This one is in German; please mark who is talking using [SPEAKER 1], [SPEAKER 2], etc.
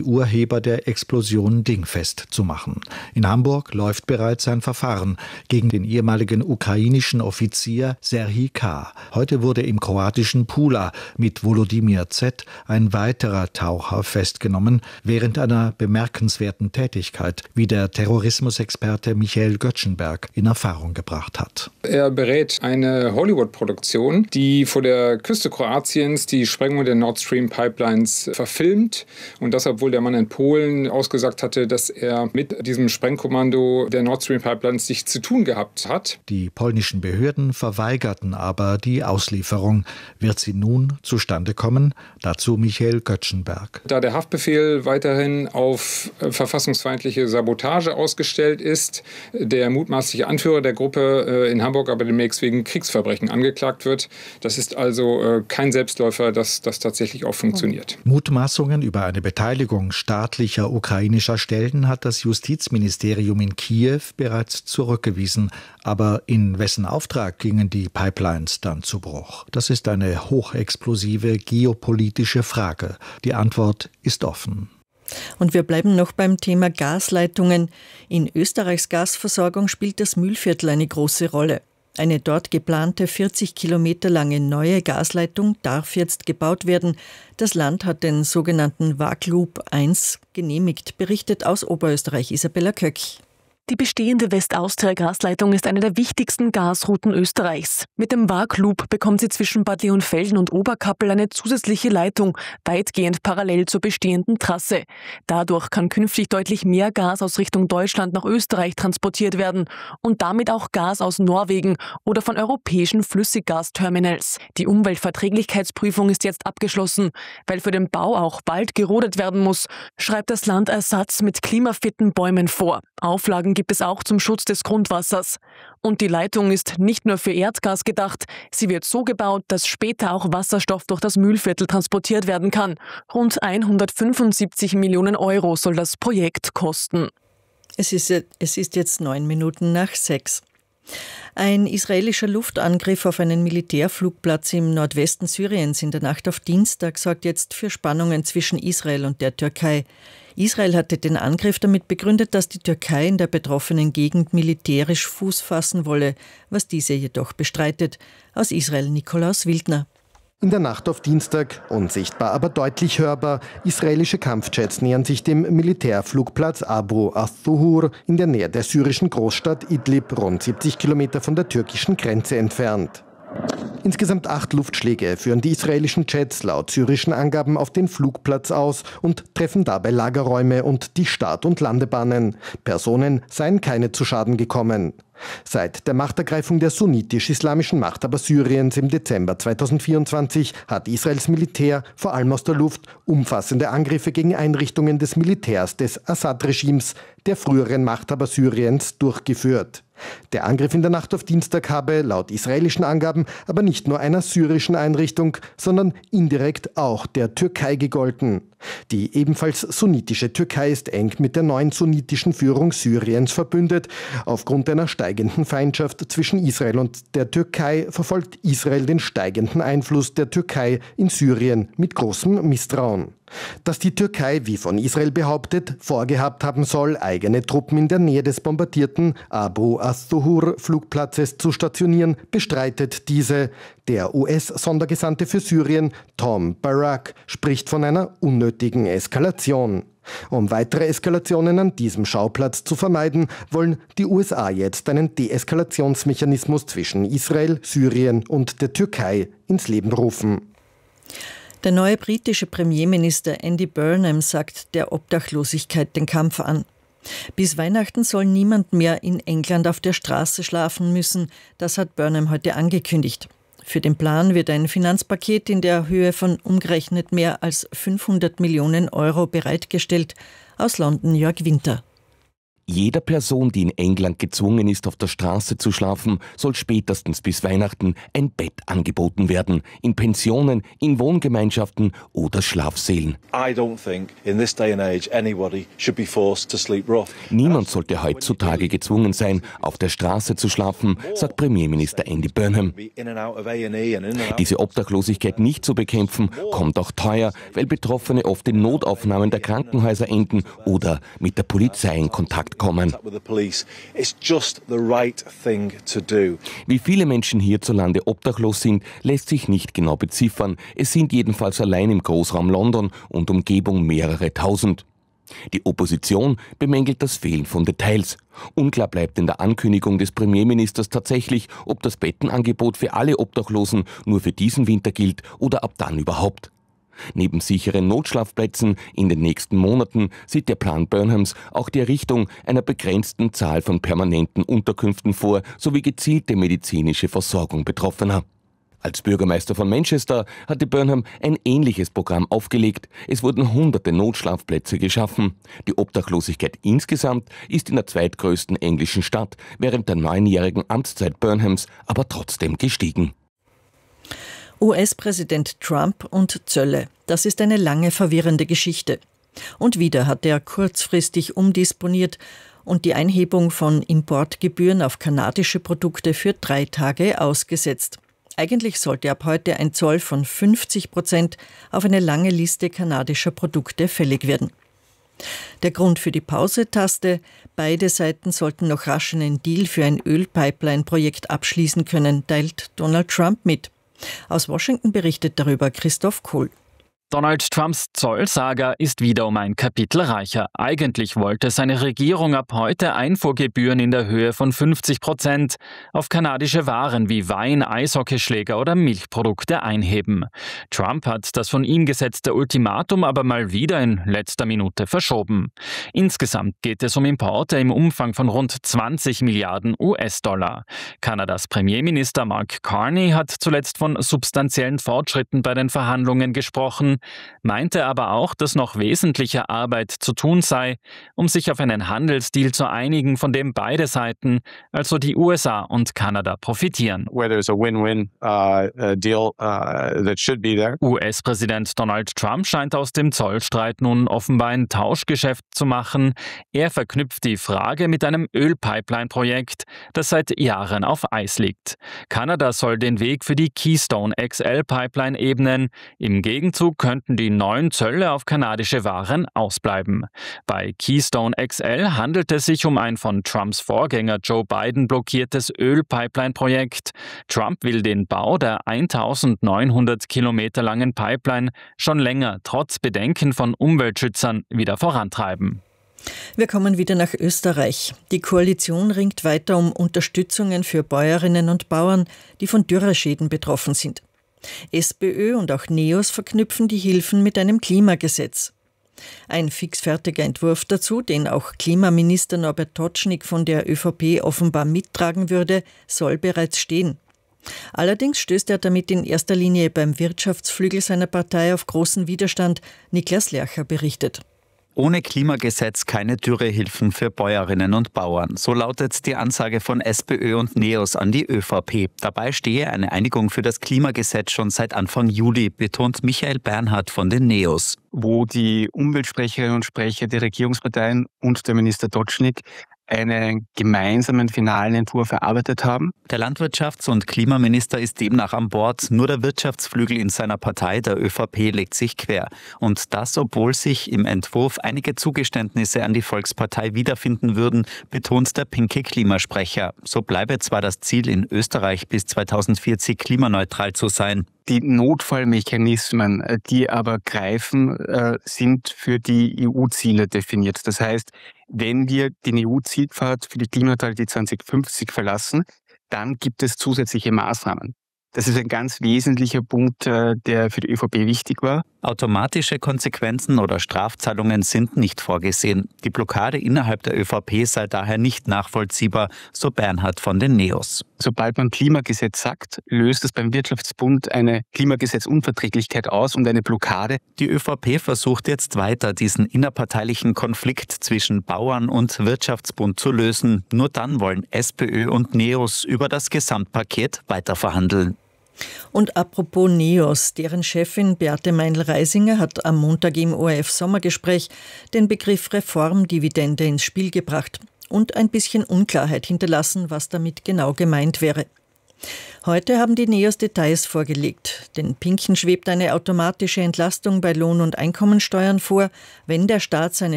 [SPEAKER 1] Urheber der Explosion dingfest zu machen. In Hamburg läuft bereits ein Verfahren gegen den ehemaligen ukrainischen Offizier Serhij K. Heute wurde im kroatischen Pula mit Volodymyr Z. ein weiterer Taucher festgenommen, während einer bemerkenswerten Tätigkeit, wie der Terrorismusexperte Michael Göttschenberg in Erfahrung gebracht hat.
[SPEAKER 2] Er berät eine Hollywood-Produktion, die vor der Küste Kroatiens die Sprengung der Nord Stream Pipelines verfilmt. Und das, obwohl der Mann in Polen ausgesagt hatte, dass er mit diesem Sprengkommando der Nord Stream Pipelines nichts zu tun gehabt hat.
[SPEAKER 1] Die polnischen Behörden verweigerten aber die Auslieferung. Wird sie nun zustande kommen? Dazu Michael Göttschenberg.
[SPEAKER 2] Da der Haftbefehl weiterhin auf verfassungsfeindliche Sabotage ausgestellt ist, der mutmaßliche Anführer der Gruppe in Hamburg aber demnächst wegen Kriegsverbrechen angeklagt wird. Das ist also kein Selbstläufer, dass das tatsächlich auch funktioniert.
[SPEAKER 1] Mutmaßungen über eine Beteiligung staatlicher ukrainischer Stellen hat das Justizministerium in Kiew bereits zurückgewiesen. Aber in wessen Auftrag gingen die Pipelines dann zu Bruch? Das ist eine hochexplosive geopolitische Frage. Die Antwort ist offen.
[SPEAKER 3] Und wir bleiben noch beim Thema Gasleitungen. In Österreichs Gasversorgung spielt das Mühlviertel eine große Rolle. Eine dort geplante 40 Kilometer lange neue Gasleitung darf jetzt gebaut werden. Das Land hat den sogenannten WAG-Loop 1 genehmigt, berichtet aus Oberösterreich Isabella Köck.
[SPEAKER 4] Die bestehende West-Austria-Gasleitung ist eine der wichtigsten Gasrouten Österreichs. Mit dem WAG-Loop bekommt sie zwischen Bad Leonfelden und Oberkappel eine zusätzliche Leitung, weitgehend parallel zur bestehenden Trasse. Dadurch kann künftig deutlich mehr Gas aus Richtung Deutschland nach Österreich transportiert werden und damit auch Gas aus Norwegen oder von europäischen Flüssiggasterminals. Die Umweltverträglichkeitsprüfung ist jetzt abgeschlossen. Weil für den Bau auch bald gerodet werden muss, schreibt das Land Ersatz mit klimafitten Bäumen vor. Auflagen gibt es auch zum Schutz des Grundwassers. Und die Leitung ist nicht nur für Erdgas gedacht, sie wird so gebaut, dass später auch Wasserstoff durch das Mühlviertel transportiert werden kann. Rund 175 Millionen Euro soll das Projekt kosten.
[SPEAKER 3] Es ist jetzt 6:09. Ein israelischer Luftangriff auf einen Militärflugplatz im Nordwesten Syriens in der Nacht auf Dienstag sorgt jetzt für Spannungen zwischen Israel und der Türkei. Israel hatte den Angriff damit begründet, dass die Türkei in der betroffenen Gegend militärisch Fuß fassen wolle, was diese jedoch bestreitet. Aus Israel Nikolaus Wildner.
[SPEAKER 5] In der Nacht auf Dienstag, unsichtbar, aber deutlich hörbar, israelische Kampfjets nähern sich dem Militärflugplatz Abu al-Thuhur in der Nähe der syrischen Großstadt Idlib, rund 70 Kilometer von der türkischen Grenze entfernt. Insgesamt 8 Luftschläge führen die israelischen Jets laut syrischen Angaben auf den Flugplatz aus und treffen dabei Lagerräume und die Start- und Landebahnen. Personen seien keine zu Schaden gekommen. Seit der Machtergreifung der sunnitisch-islamischen Machthaber Syriens im Dezember 2024 hat Israels Militär vor allem aus der Luft umfassende Angriffe gegen Einrichtungen des Militärs des Assad-Regimes, der früheren Machthaber Syriens, durchgeführt. Der Angriff in der Nacht auf Dienstag habe laut israelischen Angaben aber nicht nur einer syrischen Einrichtung, sondern indirekt auch der Türkei gegolten. Die ebenfalls sunnitische Türkei ist eng mit der neuen sunnitischen Führung Syriens verbündet. Aufgrund einer steigenden Feindschaft zwischen Israel und der Türkei verfolgt Israel den steigenden Einfluss der Türkei in Syrien mit großem Misstrauen. Dass die Türkei, wie von Israel behauptet, vorgehabt haben soll, eigene Truppen in der Nähe des bombardierten Abu al-Thuhur-Flugplatzes zu stationieren, bestreitet diese. Der US-Sondergesandte für Syrien, Tom Barak, spricht von einer unnötigen Eskalation. Um weitere Eskalationen an diesem Schauplatz zu vermeiden, wollen die USA jetzt einen Deeskalationsmechanismus zwischen Israel, Syrien und der Türkei ins Leben rufen.
[SPEAKER 3] Der neue britische Premierminister Andy Burnham sagt der Obdachlosigkeit den Kampf an. Bis Weihnachten soll niemand mehr in England auf der Straße schlafen müssen. Das hat Burnham heute angekündigt. Für den Plan wird ein Finanzpaket in der Höhe von umgerechnet mehr als 500 Millionen Euro bereitgestellt. Aus London Jörg Winter.
[SPEAKER 6] Jeder Person, die in England gezwungen ist, auf der Straße zu schlafen, soll spätestens bis Weihnachten ein Bett angeboten werden. In Pensionen, in Wohngemeinschaften oder Schlafsälen. Niemand sollte heutzutage gezwungen sein, auf der Straße zu schlafen, sagt Premierminister Andy Burnham. Diese Obdachlosigkeit nicht zu bekämpfen, kommt auch teuer, weil Betroffene oft in Notaufnahmen der Krankenhäuser enden oder mit der Polizei in Kontakt kommen. Wie viele Menschen hierzulande obdachlos sind, lässt sich nicht genau beziffern. Es sind jedenfalls allein im Großraum London und Umgebung mehrere tausend. Die Opposition bemängelt das Fehlen von Details. Unklar bleibt in der Ankündigung des Premierministers tatsächlich, ob das Bettenangebot für alle Obdachlosen nur für diesen Winter gilt oder ab dann überhaupt. Neben sicheren Notschlafplätzen in den nächsten Monaten sieht der Plan Burnhams auch die Errichtung einer begrenzten Zahl von permanenten Unterkünften vor, sowie gezielte medizinische Versorgung Betroffener. Als Bürgermeister von Manchester hatte Burnham ein ähnliches Programm aufgelegt. Es wurden hunderte Notschlafplätze geschaffen. Die Obdachlosigkeit insgesamt ist in der zweitgrößten englischen Stadt während der 9-jährigen Amtszeit Burnhams aber trotzdem gestiegen.
[SPEAKER 3] US-Präsident Trump und Zölle. Das ist eine lange verwirrende Geschichte. Und wieder hat er kurzfristig umdisponiert und die Einhebung von Importgebühren auf kanadische Produkte für 3 Tage ausgesetzt. Eigentlich sollte ab heute ein Zoll von 50% auf eine lange Liste kanadischer Produkte fällig werden. Der Grund für die Pause-Taste: beide Seiten sollten noch rasch einen Deal für ein Ölpipeline-Projekt abschließen können, teilt Donald Trump mit. Aus Washington berichtet darüber Christoph Kohl.
[SPEAKER 7] Donald Trumps Zollsaga ist wieder um ein Kapitel reicher. Eigentlich wollte seine Regierung ab heute Einfuhrgebühren in der Höhe von 50% auf kanadische Waren wie Wein, Eishockeyschläger oder Milchprodukte einheben. Trump hat das von ihm gesetzte Ultimatum aber mal wieder in letzter Minute verschoben. Insgesamt geht es um Importe im Umfang von rund 20 Milliarden US-Dollar. Kanadas Premierminister Mark Carney hat zuletzt von substanziellen Fortschritten bei den Verhandlungen gesprochen, meinte aber auch, dass noch wesentliche Arbeit zu tun sei, um sich auf einen Handelsdeal zu einigen, von dem beide Seiten, also die USA und Kanada, profitieren. US-Präsident Donald Trump scheint aus dem Zollstreit nun offenbar ein Tauschgeschäft zu machen. Er verknüpft die Frage mit einem Ölpipeline-Projekt, das seit Jahren auf Eis liegt. Kanada soll den Weg für die Keystone XL-Pipeline ebnen. Im Gegenzug könnten die neuen Zölle auf kanadische Waren ausbleiben. Bei Keystone XL handelt es sich um ein von Trumps Vorgänger Joe Biden blockiertes Ölpipeline-Projekt. Trump will den Bau der 1900 Kilometer langen Pipeline schon länger trotz Bedenken von Umweltschützern wieder vorantreiben.
[SPEAKER 3] Wir kommen wieder nach Österreich. Die Koalition ringt weiter um Unterstützungen für Bäuerinnen und Bauern, die von Dürreschäden betroffen sind. SPÖ und auch NEOS verknüpfen die Hilfen mit einem Klimagesetz. Ein fixfertiger Entwurf dazu, den auch Klimaminister Norbert Totschnig von der ÖVP offenbar mittragen würde, soll bereits stehen. Allerdings stößt er damit in erster Linie beim Wirtschaftsflügel seiner Partei auf großen Widerstand. Niklas Lercher berichtet.
[SPEAKER 8] Ohne Klimagesetz keine Dürrehilfen für Bäuerinnen und Bauern. So lautet die Ansage von SPÖ und NEOS an die ÖVP. Dabei stehe eine Einigung für das Klimagesetz schon seit Anfang Juli, betont Michael Bernhard von den NEOS.
[SPEAKER 9] Wo die Umweltsprecherinnen und Sprecher der Regierungsparteien und der Minister Totschnig einen gemeinsamen finalen Entwurf erarbeitet haben.
[SPEAKER 8] Der Landwirtschafts- und Klimaminister ist demnach an Bord. Nur der Wirtschaftsflügel in seiner Partei, der ÖVP, legt sich quer. Und das, obwohl sich im Entwurf einige Zugeständnisse an die Volkspartei wiederfinden würden, betont der pinke Klimasprecher. So bleibe zwar das Ziel, in Österreich bis 2040 klimaneutral zu sein.
[SPEAKER 9] Die Notfallmechanismen, die aber greifen, sind für die EU-Ziele definiert. Das heißt, wenn wir den EU-Zielpfad für die Klimaneutralität 2050 verlassen, dann gibt es zusätzliche Maßnahmen. Das ist ein ganz wesentlicher Punkt, der für die ÖVP wichtig war.
[SPEAKER 8] Automatische Konsequenzen oder Strafzahlungen sind nicht vorgesehen. Die Blockade innerhalb der ÖVP sei daher nicht nachvollziehbar, so Bernhard von den NEOS.
[SPEAKER 9] Sobald man Klimagesetz sagt, löst es beim Wirtschaftsbund eine Klimagesetzunverträglichkeit aus und eine Blockade.
[SPEAKER 8] Die ÖVP versucht jetzt weiter, diesen innerparteilichen Konflikt zwischen Bauern und Wirtschaftsbund zu lösen. Nur dann wollen SPÖ und NEOS über das Gesamtpaket weiterverhandeln.
[SPEAKER 3] Und apropos NEOS, deren Chefin Beate Meindl-Reisinger hat am Montag im ORF-Sommergespräch den Begriff Reformdividende ins Spiel gebracht und ein bisschen Unklarheit hinterlassen, was damit genau gemeint wäre. Heute haben die NEOS Details vorgelegt. Den Pinken schwebt eine automatische Entlastung bei Lohn- und Einkommensteuern vor, wenn der Staat seine